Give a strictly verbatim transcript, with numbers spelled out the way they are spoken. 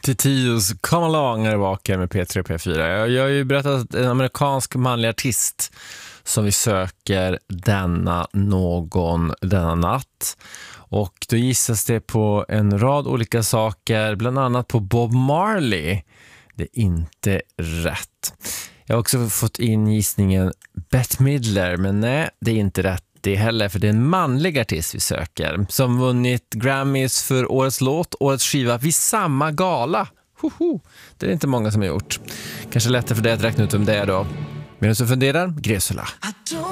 Fifty Tios Come Along är tillbaka med P tre P fyra. Jag, jag har ju berättat att en amerikansk manlig artist som vi söker denna någon denna natt. Och då gissas det på en rad olika saker, bland annat på Bob Marley. Det är inte rätt. Jag har också fått in gissningen Bette Midler, men nej, det är inte rätt det heller, för det är en manlig artist vi söker som vunnit Grammys för årets låt, årets skiva vid samma gala. Hoho. Det är inte många som har gjort. Kanske lättare för dig att räkna ut om det är då. Medan du funderar, Gresula.